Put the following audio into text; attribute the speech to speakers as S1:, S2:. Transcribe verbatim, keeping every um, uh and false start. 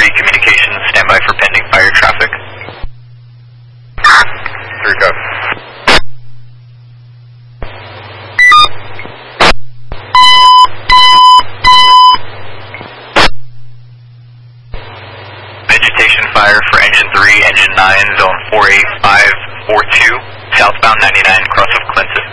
S1: three communications, stand by for pending fire traffic.
S2: three go.
S1: Vegetation fire for engine three, engine nine, zone four eight five four two, southbound ninety-nine, cross of Clinton.